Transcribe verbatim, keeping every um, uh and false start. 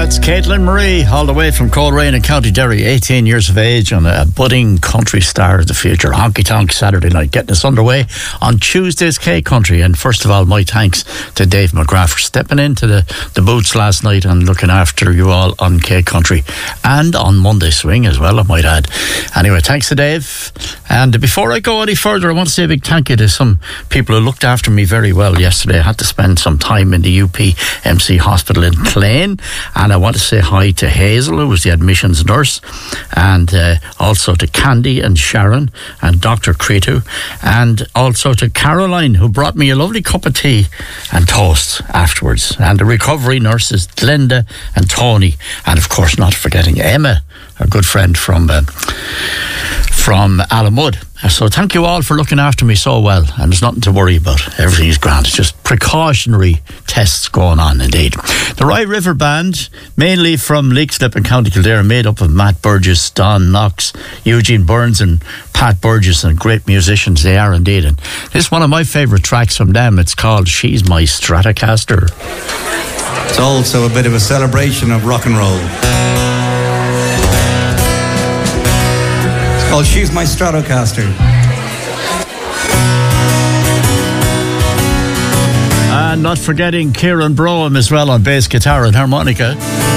That's Caitlin Marie, all the way from Coleraine in County Derry, eighteen years of age, and a budding country star of the future. Honky Tonk Saturday night, getting us underway on Tuesday's K Country. And first of all, my thanks to Dave McGrath for stepping into the, the boots last night and looking after you all on K Country and on Monday Swing as well, I might add. Anyway, thanks to Dave. And before I go any further, I want to say a big thank you to some people who looked after me very well yesterday. I had to spend some time in the U P M C Hospital in Clane, and I want to say hi to Hazel, who was the admissions nurse, and uh, also to Candy and Sharon and Doctor Cretu, and also to Caroline, who brought me a lovely cup of tea and toast afterwards, and the recovery nurses Glenda and Tony, and of course not forgetting Emma, our good friend from uh, from Alamud. So thank you all for looking after me so well, and there's nothing to worry about. Everything is grand. It's just precautionary tests going on indeed. The Rye River Band, mainly from Leixlip in County Kildare, made up of Matt Burgess, Don Knox, Eugene Burns and Pat Burgess, and great musicians they are indeed. And this is one of my favourite tracks from them. It's called She's My Stratocaster. It's also a bit of a celebration of rock and roll. Called She's My Stratocaster. And not forgetting Kieran Broham as well on bass guitar and harmonica.